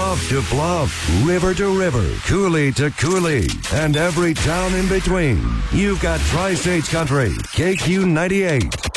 bluff to bluff, river to river, coulee to coulee, and every town in between. You've got Tri-States Country, KQ 98.